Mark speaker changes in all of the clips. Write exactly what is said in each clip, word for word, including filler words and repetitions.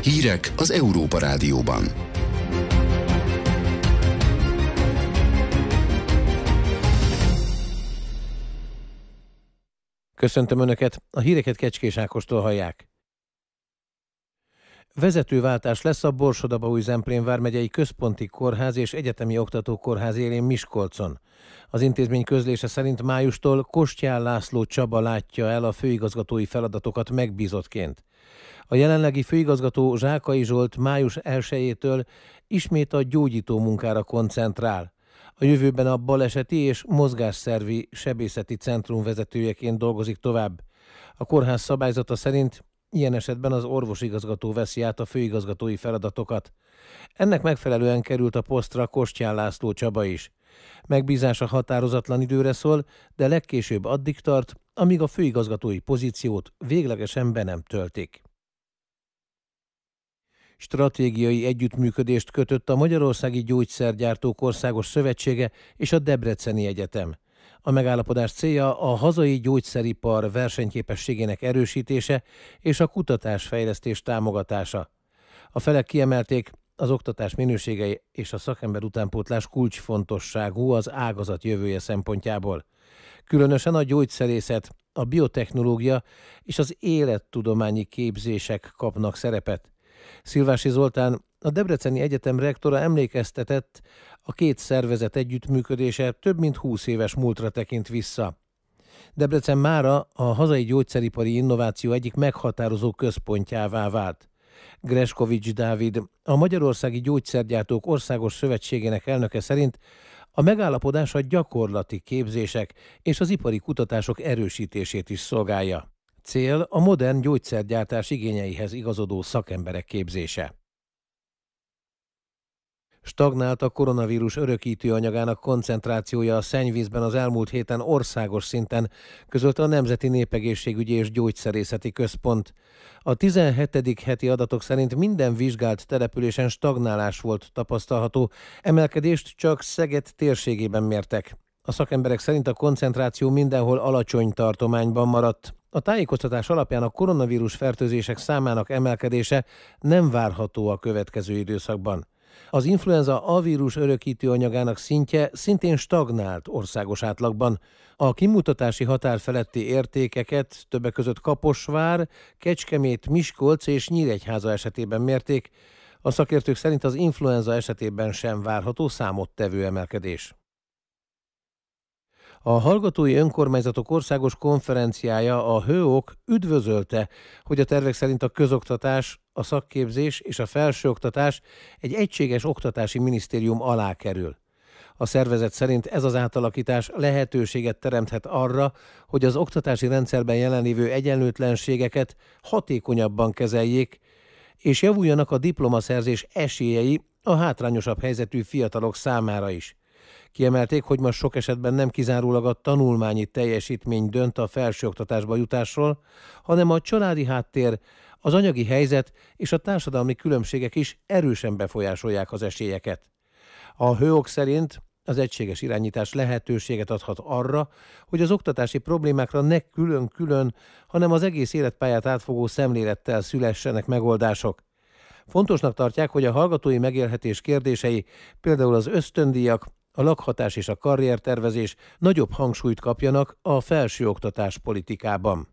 Speaker 1: Hírek az Európa Rádióban.
Speaker 2: Köszöntöm Önöket, a híreket Kecskés Ákostól hallják. Vezetőváltás lesz a Borsod-Abaúj-Zemplén vármegyei központi kórház és egyetemi oktatókórház élén Miskolcon. Az intézmény közlése szerint májustól Kostyán László Csaba látja el a főigazgatói feladatokat megbízottként. A jelenlegi főigazgató, Zsákai Zsolt május elsejétől ismét a gyógyító munkára koncentrál. A jövőben a baleseti és mozgásszervi sebészeti centrum vezetőjeként dolgozik tovább. A kórház szabályzata szerint ilyen esetben az orvosigazgató veszi át a főigazgatói feladatokat. Ennek megfelelően került a posztra Kostyán László Csaba is. Megbízása határozatlan időre szól, de legkésőbb addig tart, amíg a főigazgatói pozíciót véglegesen be nem töltik. Stratégiai együttműködést kötött a Magyarországi Gyógyszergyártók Országos Szövetsége és a Debreceni Egyetem. A megállapodás célja a hazai gyógyszeripar versenyképességének erősítése és a kutatásfejlesztés támogatása. A felek kiemelték, az oktatás minősége és a szakember utánpótlás kulcsfontosságú az ágazat jövője szempontjából. Különösen a gyógyszerészet, a biotechnológia és az élettudományi képzések kapnak szerepet. Szilvási Zoltán, a Debreceni Egyetem rektora emlékeztetett, a két szervezet együttműködése több mint húsz éves múltra tekint vissza. Debrecen mára a hazai gyógyszeripari innováció egyik meghatározó központjává vált. Greskovics Dávid, a Magyarországi Gyógyszergyártók Országos Szövetségének elnöke szerint a megállapodás a gyakorlati képzések és az ipari kutatások erősítését is szolgálja. Cél a modern gyógyszergyártás igényeihez igazodó szakemberek képzése. Stagnált a koronavírus örökítő anyagának koncentrációja a szennyvízben az elmúlt héten országos szinten, közölte a Nemzeti Népegészségügyi és Gyógyszerészeti Központ. A tizenhetedik heti adatok szerint minden vizsgált településen stagnálás volt tapasztalható, emelkedést csak Szeged térségében mértek. A szakemberek szerint a koncentráció mindenhol alacsony tartományban maradt. A tájékoztatás alapján a koronavírus fertőzések számának emelkedése nem várható a következő időszakban. Az influenza A vírus örökítő anyagának szintje szintén stagnált országos átlagban. A kimutatási határ feletti értékeket többek között Kaposvár, Kecskemét, Miskolc és Nyíregyháza esetében mérték. A szakértők szerint az influenza esetében sem várható számottevő emelkedés. A Hallgatói Önkormányzatok Országos Konferenciája, a hőok üdvözölte, hogy a tervek szerint a közoktatás, a szakképzés és a felsőoktatás egy egységes oktatási minisztérium alá kerül. A szervezet szerint ez az átalakítás lehetőséget teremthet arra, hogy az oktatási rendszerben jelenlévő egyenlőtlenségeket hatékonyabban kezeljék, és javuljanak a diplomaszerzés esélyei a hátrányosabb helyzetű fiatalok számára is. Kiemelték, hogy ma sok esetben nem kizárólag a tanulmányi teljesítmény dönt a felsőoktatásba jutásról, hanem a családi háttér, az anyagi helyzet és a társadalmi különbségek is erősen befolyásolják az esélyeket. A hőok szerint az egységes irányítás lehetőséget adhat arra, hogy az oktatási problémákra ne külön-külön, hanem az egész életpályát átfogó szemlélettel szülessenek megoldások. Fontosnak tartják, hogy a hallgatói megélhetés kérdései, például az ösztöndíjak, a lakhatás és a karriertervezés nagyobb hangsúlyt kapjanak a felsőoktatás politikában.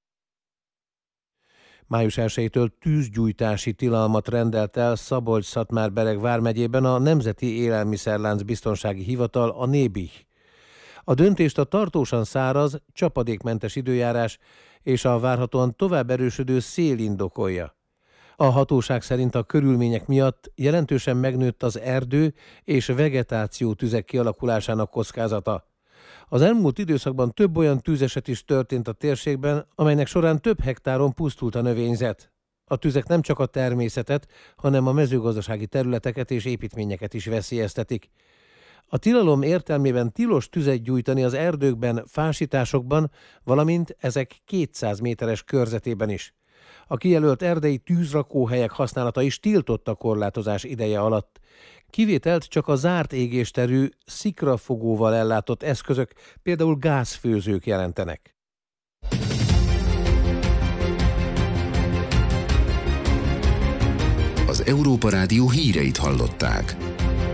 Speaker 2: május elsejétől tűzgyújtási tilalmat rendelt el Szabolcs-Szatmár-Bereg vármegyében a Nemzeti Élelmiszerlánc Biztonsági Hivatal, a NÉBIH. A döntést a tartósan száraz, csapadékmentes időjárás és a várhatóan tovább erősödő szél indokolja. A hatóság szerint a körülmények miatt jelentősen megnőtt az erdő és vegetáció tüzek kialakulásának kockázata. Az elmúlt időszakban több olyan tűzeset is történt a térségben, amelynek során több hektáron pusztult a növényzet. A tüzek nem csak a természetet, hanem a mezőgazdasági területeket és építményeket is veszélyeztetik. A tilalom értelmében tilos tüzet gyújtani az erdőkben, fásításokban, valamint ezek kétszáz méteres körzetében is. A kijelölt erdei tűzrakóhelyek használata is tiltott a korlátozás ideje alatt. Kivételt csak a zárt égésterű, szikrafogóval ellátott eszközök, például gázfőzők jelentenek.
Speaker 1: Európa Rádió híreit hallották.